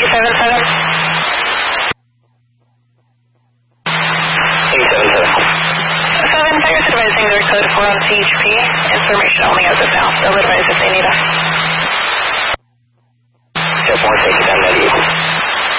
Tires advising their code 4 on CHP. Information only as of now. They'll advise if they need us.